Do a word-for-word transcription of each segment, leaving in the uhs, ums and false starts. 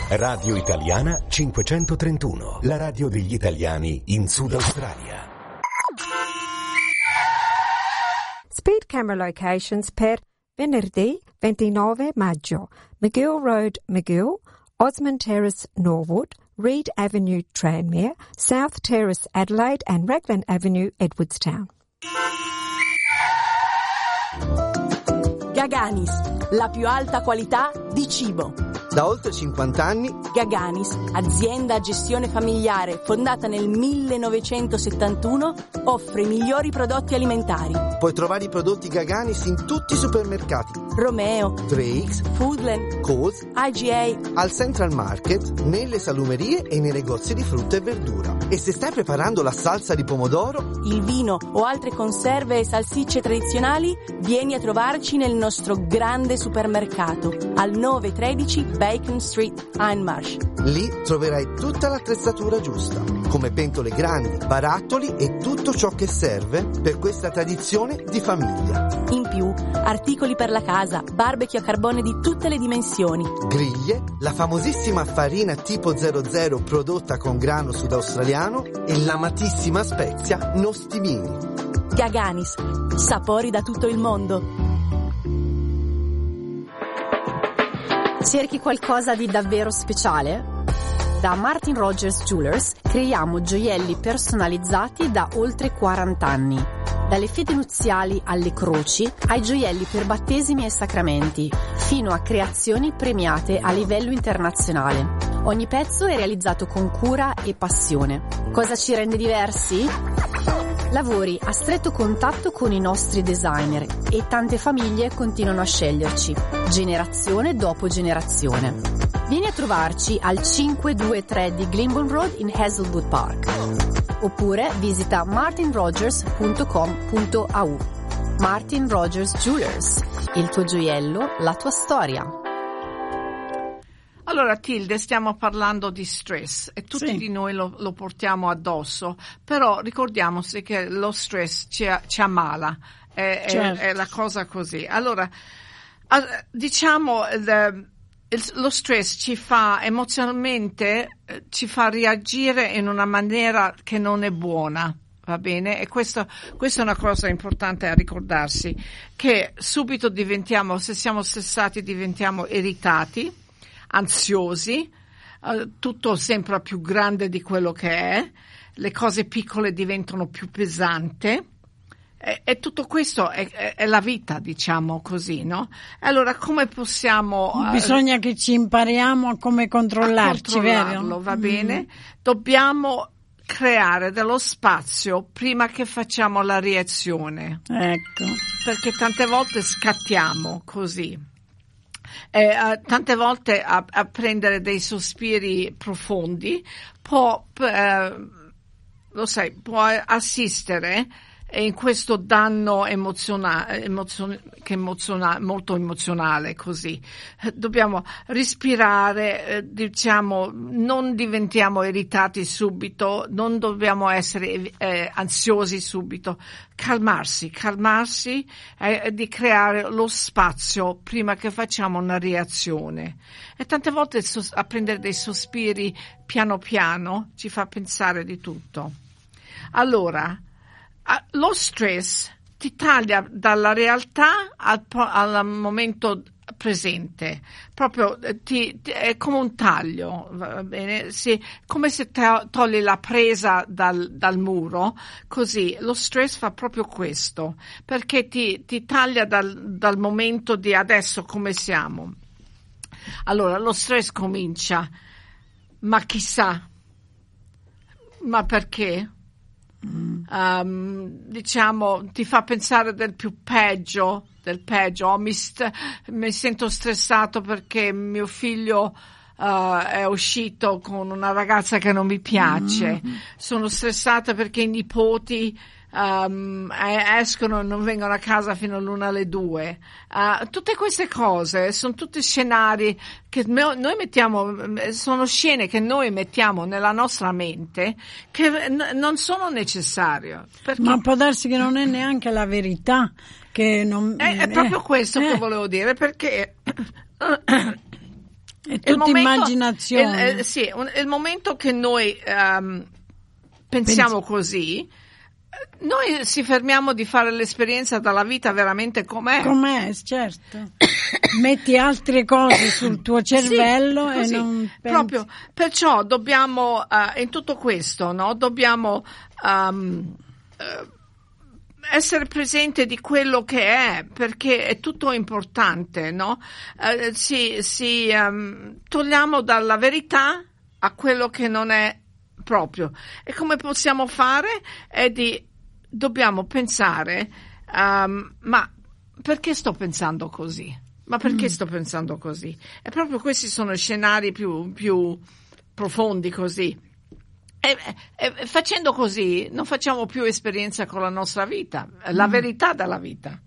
Radio Italiana cinquecentotrentuno, la radio degli italiani in Sud Australia. Speed camera locations per venerdì ventinove maggio. McGill Road, McGill, Osmond Terrace, Norwood, Reed Avenue, Tranmere, South Terrace, Adelaide and Raglan Avenue, Edwardstown. Gaganis, la più alta qualità di cibo. Da oltre cinquanta anni, Gaganis, azienda a gestione familiare fondata nel millenovecentosettantuno, offre i migliori prodotti alimentari. Puoi trovare i prodotti Gaganis in tutti i supermercati. Romeo, tre X, Foodland, Coles, I G A, al Central Market, nelle salumerie e nei negozi di frutta e verdura. E se stai preparando la salsa di pomodoro, il vino o altre conserve e salsicce tradizionali, vieni a trovarci nel nostro grande supermercato al nove tredici Bacon Street, Hindmarsh. Lì troverai tutta l'attrezzatura giusta, come pentole grandi, barattoli e tutto ciò che serve per questa tradizione di famiglia. In più, articoli per la casa, barbecue a carbone di tutte le dimensioni, griglie, la famosissima farina tipo zero zero prodotta con grano sudaustraliano e l'amatissima spezia nostimini. Gaganis, sapori da tutto il mondo. Cerchi qualcosa di davvero speciale? Da Martin Rogers Jewelers creiamo gioielli personalizzati da oltre quaranta anni. Dalle fedi nuziali alle croci, ai gioielli per battesimi e sacramenti, fino a creazioni premiate a livello internazionale. Ogni pezzo è realizzato con cura e passione. Cosa ci rende diversi? Lavori a stretto contatto con i nostri designer e tante famiglie continuano a sceglierci, generazione dopo generazione. Vieni a trovarci al cinquecentoventitré di Glyndebourne Road in Hazelwood Park. Oppure visita martin rogers punto com punto a u. Martin Rogers Jewelers, il tuo gioiello, la tua storia. Allora Tilde, stiamo parlando di stress e tutti sì. di noi lo, lo portiamo addosso, però ricordiamoci che lo stress ci, ci ammala, è, certo. è, è la cosa così. Allora, diciamo, il, il, lo stress ci fa emozionalmente, ci fa reagire in una maniera che non è buona. Va bene? E questo, questa è una cosa importante a ricordarsi, che subito diventiamo, se siamo stressati, diventiamo irritati, ansiosi, uh, tutto sembra più grande di quello che è, le cose piccole diventano più pesanti e, e tutto questo è, è, è la vita, diciamo così, no? Allora come possiamo... Uh, Bisogna che ci impariamo a come controllarci, a controllarlo, vero? Va mm. bene? Dobbiamo creare dello spazio prima che facciamo la reazione. Ecco. Perché tante volte scattiamo così. Eh, uh, tante volte a, a prendere dei sospiri profondi può, eh, lo sai, può assistere in questo danno emozionale, emozion- che emoziona- molto emozionale così. Dobbiamo respirare, eh, diciamo, non diventiamo irritati subito, non dobbiamo essere eh, ansiosi subito. Calmarsi, calmarsi e di creare lo spazio prima che facciamo una reazione. E tante volte sos- a prendere dei sospiri piano piano ci fa pensare di tutto. Allora, lo stress ti taglia dalla realtà al, al momento presente, proprio ti, ti, è come un taglio, va bene? Si, come se te, togli la presa dal, dal muro, così lo stress fa proprio questo, perché ti, ti taglia dal, dal momento di adesso come siamo. Allora lo stress comincia, ma chissà, ma perché? Um, diciamo ti fa pensare del più peggio del peggio oh, mi, st- mi sento stressato perché mio figlio uh, è uscito con una ragazza che non mi piace, mm-hmm. sono stressata perché i nipoti Um, escono e non vengono a casa fino all'una alle due. Uh, tutte queste cose sono tutti scenari che noi mettiamo, sono scene che noi mettiamo nella nostra mente che n- non sono necessarie. Perché... Ma può darsi che non è neanche la verità. Che non... è, è proprio questo eh. che volevo dire, perché È tutta momento, immaginazione. Il, eh, sì, un, il momento che noi um, pensiamo Penso. così, noi si fermiamo di fare l'esperienza della vita veramente com'è. Com'è, certo. Metti altre cose sul tuo cervello sì, e non pensi. Proprio, perciò dobbiamo, uh, in tutto questo, no, dobbiamo um, uh, essere presente di quello che è, perché è tutto importante, no? Uh, si, si um, togliamo dalla verità a quello che non è proprio. E come possiamo fare? È di dobbiamo pensare um, ma perché sto pensando così? Ma perché mm. sto pensando così? E proprio questi sono scenari più, più profondi così. E, e facendo così non facciamo più esperienza con la nostra vita, la mm. verità della vita.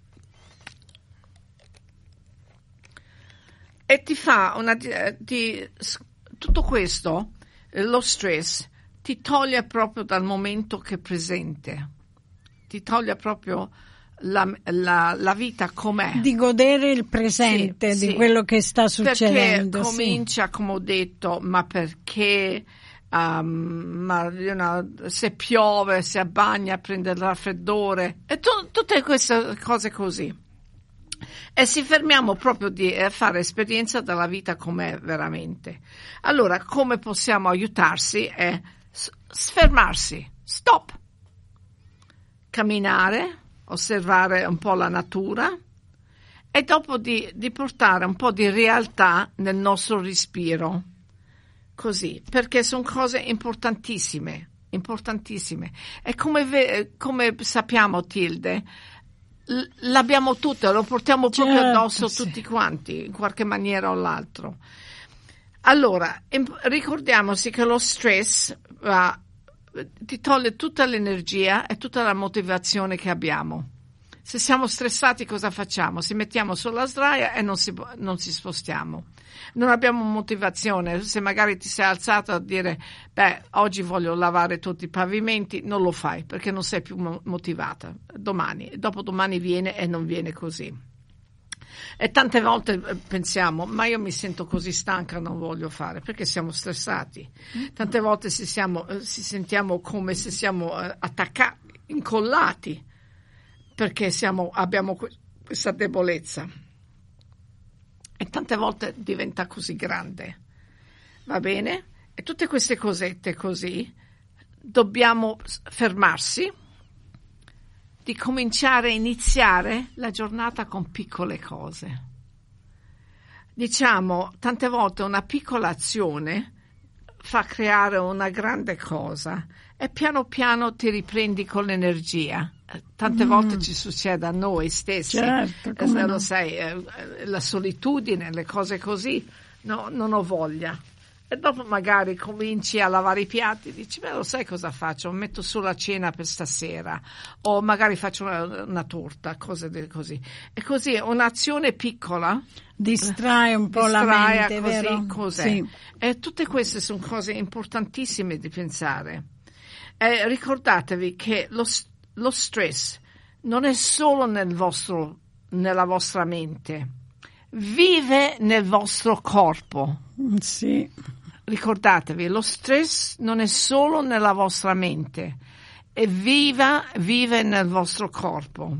E ti fa una ti, tutto questo, lo stress ti toglie proprio dal momento che è presente, ti toglie proprio la, la, la vita com'è. Di godere il presente, sì, di sì. quello che sta succedendo. Perché comincia, sì. come ho detto, ma perché um, ma, you know, se piove, se abbagna, prende il raffreddore, e tu, tutte queste cose così. E si fermiamo proprio di fare esperienza della vita com'è veramente. Allora, come possiamo aiutarsi è sfermarsi, stop, camminare, osservare un po' la natura e dopo di, di portare un po' di realtà nel nostro respiro, così, perché sono cose importantissime, importantissime. E come, come sappiamo, Tilde, l'abbiamo tutto, lo portiamo proprio certo, addosso sì. tutti quanti, in qualche maniera o l'altro. Allora, ricordiamoci che lo stress uh, ti toglie tutta l'energia e tutta la motivazione che abbiamo. Se siamo stressati cosa facciamo? Si mettiamo sulla sdraia e non si, non si spostiamo. Non abbiamo motivazione. Se magari ti sei alzato a dire beh, oggi voglio lavare tutti i pavimenti, non lo fai perché non sei più motivata. Domani, dopodomani viene e non viene così. E tante volte pensiamo ma io mi sento così stanca, non voglio fare, perché siamo stressati. Tante volte si, siamo, si sentiamo come se siamo attaccati, incollati, perché siamo, abbiamo questa debolezza. E tante volte diventa così grande. Va bene? E tutte queste cosette così dobbiamo fermarsi, di cominciare a iniziare la giornata con piccole cose. Diciamo, tante volte una piccola azione fa creare una grande cosa e piano piano ti riprendi con l'energia. Tante mm. volte ci succede a noi stessi, certo, eh, no. lo sai, eh, la solitudine, le cose così, no, non ho voglia. E dopo magari cominci a lavare i piatti, dici, beh, lo sai cosa faccio? Metto sulla cena per stasera, o magari faccio una, una torta, cose del così. E così un'azione piccola distrae un po' la mente, così, vero? Cos'è. Sì. E tutte queste sono cose importantissime di pensare. E ricordatevi che lo, lo stress non è solo nel vostro, nella vostra mente, vive nel vostro corpo. Sì. Ricordatevi, lo stress non è solo nella vostra mente, è viva, vive nel vostro corpo.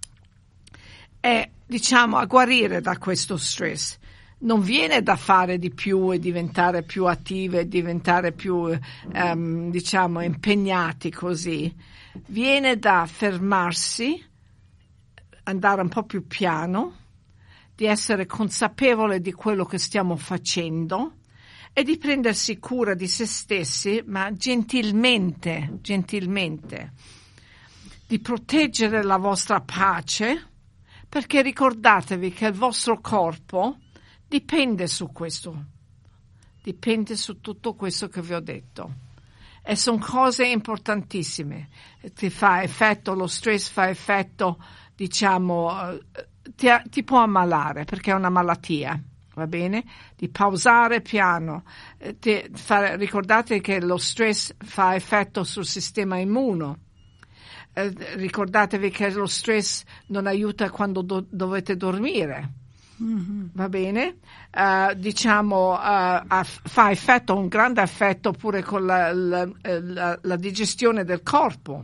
E diciamo a guarire da questo stress non viene da fare di più e diventare più attive e diventare più um, diciamo impegnati così, viene da fermarsi, andare un po' più piano, di essere consapevole di quello che stiamo facendo e di prendersi cura di se stessi, ma gentilmente, gentilmente, di proteggere la vostra pace, perché ricordatevi che il vostro corpo dipende su questo, dipende su tutto questo che vi ho detto. E sono cose importantissime. Ti fa effetto, lo stress fa effetto, diciamo, ti, ti può ammalare perché è una malattia. Va bene? Di pausare piano. Eh, te, fa, ricordate che lo stress fa effetto sul sistema immuno. Eh, ricordatevi che lo stress non aiuta quando do, dovete dormire. Mm-hmm. Va bene? Uh, diciamo, uh, ha, fa effetto, un grande effetto pure con la, la, la, la digestione del corpo.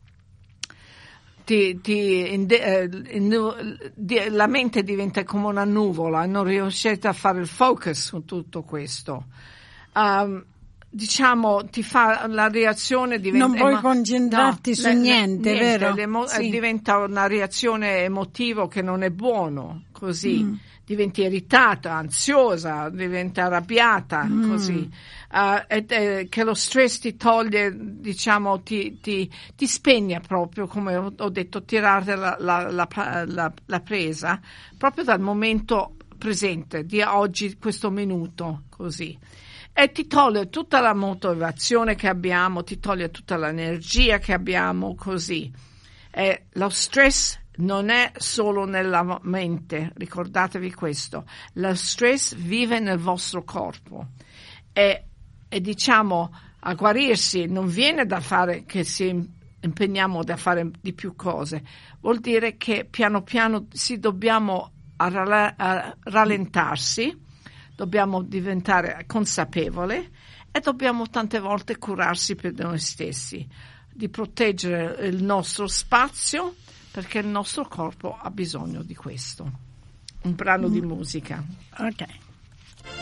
Ti, ti, in, in, in, la mente diventa come una nuvola e non riuscite a fare il focus su tutto questo. Um, diciamo, ti fa la reazione diventa, non puoi emo- concentrarti no, su le, niente, niente, vero? L'emo- sì. Diventa una reazione emotiva che non è buono, così mm. diventi irritata, ansiosa, diventa arrabbiata, mm. così uh, e, e, che lo stress ti toglie, diciamo, ti, ti, ti spegne proprio, come ho, ho detto, tirare la, la, la, la, la presa proprio dal momento presente di oggi, questo minuto, così. E ti toglie tutta la motivazione che abbiamo, ti toglie tutta l'energia che abbiamo, così. E lo stress non è solo nella mente, ricordatevi questo. Lo stress vive nel vostro corpo e, e diciamo, a guarirsi non viene da fare che si impegniamo da fare di più cose, vuol dire che piano piano si dobbiamo a, rale, a rallentarsi, dobbiamo diventare consapevoli e dobbiamo tante volte curarsi per noi stessi, di proteggere il nostro spazio, perché il nostro corpo ha bisogno di questo. Un brano mm. di musica. Ok.